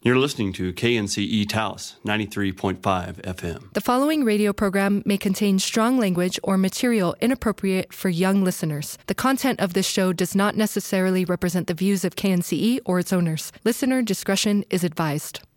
You're listening to KNCE Taos, 93.5 FM. The following radio program may contain strong language or material inappropriate for young listeners. The content of this show does not necessarily represent the views of KNCE or its owners. Listener discretion is advised.